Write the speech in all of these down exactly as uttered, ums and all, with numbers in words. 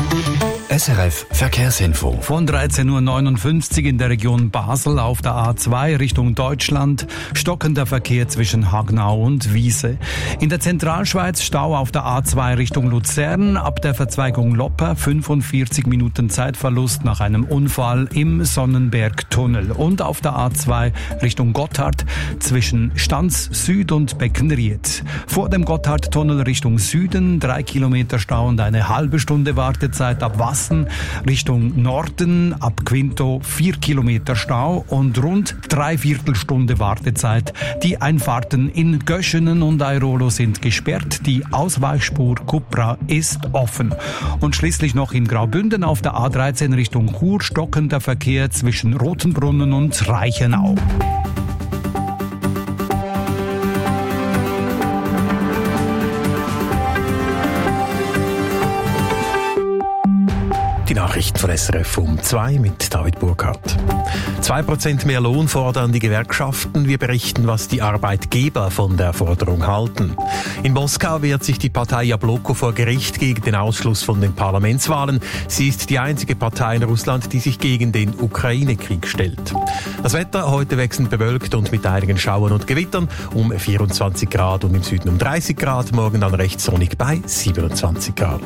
S R F Verkehrsinfo. Von dreizehn Uhr neunundfünfzig in der Region Basel auf der A zwei Richtung Deutschland. Stockender Verkehr zwischen Hagnau und Wiese. In der Zentralschweiz Stau auf der A zwei Richtung Luzern. Ab der Verzweigung Lopper fünfundvierzig Minuten Zeitverlust nach einem Unfall im Sonnenbergtunnel. Und auf der A zwei Richtung Gotthard zwischen Stanz Süd und Beckenried. Vor dem Gotthardtunnel Richtung Süden drei Kilometer Stau und eine halbe Stunde Wartezeit ab Wasser. Richtung Norden ab Quinto vier Kilometer Stau und rund dreiviertel Stunde Wartezeit. Die Einfahrten in Göschenen und Airolo sind gesperrt. Die Ausweichspur Kupra ist offen. Und schließlich noch in Graubünden auf der A dreizehn Richtung Chur stockender Verkehr zwischen Rotenbrunnen und Reichenau. Die Nachrichten von S R F um zwei mit David Burkhardt. Zwei Prozent mehr Lohn fordern die Gewerkschaften. Wir berichten, was die Arbeitgeber von der Forderung halten. In Moskau wehrt sich die Partei Jabloko vor Gericht gegen den Ausschluss von den Parlamentswahlen. Sie ist die einzige Partei in Russland, die sich gegen den Ukraine-Krieg stellt. Das Wetter heute wechselnd bewölkt und mit einigen Schauern und Gewittern um vierundzwanzig Grad und im Süden um dreißig Grad. Morgen dann recht sonnig bei siebenundzwanzig Grad.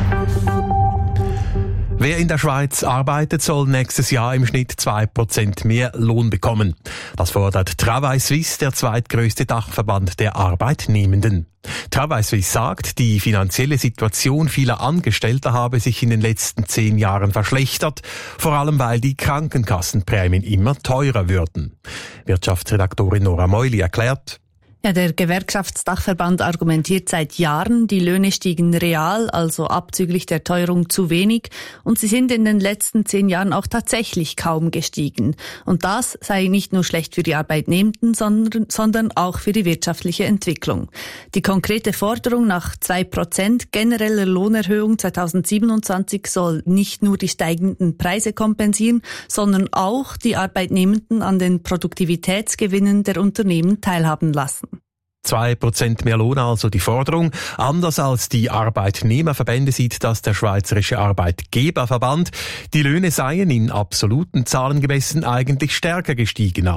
Wer in der Schweiz arbeitet, soll nächstes Jahr im Schnitt zwei Prozent mehr Lohn bekommen. Das fordert Travail Suisse, der zweitgrößte Dachverband der Arbeitnehmenden. Travail Suisse sagt, die finanzielle Situation vieler Angestellter habe sich in den letzten zehn Jahren verschlechtert, vor allem weil die Krankenkassenprämien immer teurer würden. Wirtschaftsredaktorin Nora Meuli erklärt: Ja, der Gewerkschaftsdachverband argumentiert seit Jahren, die Löhne stiegen real, also abzüglich der Teuerung, zu wenig und sie sind in den letzten zehn Jahren auch tatsächlich kaum gestiegen. Und das sei nicht nur schlecht für die Arbeitnehmenden, sondern, sondern auch für die wirtschaftliche Entwicklung. Die konkrete Forderung nach zwei Prozent genereller Lohnerhöhung zweitausendsiebenundzwanzig soll nicht nur die steigenden Preise kompensieren, sondern auch die Arbeitnehmenden an den Produktivitätsgewinnen der Unternehmen teilhaben lassen. Zwei Prozent mehr Lohn, also die Forderung. Anders als die Arbeitnehmerverbände sieht das der Schweizerische Arbeitgeberverband. Die Löhne seien in absoluten Zahlen gemessen eigentlich stärker gestiegen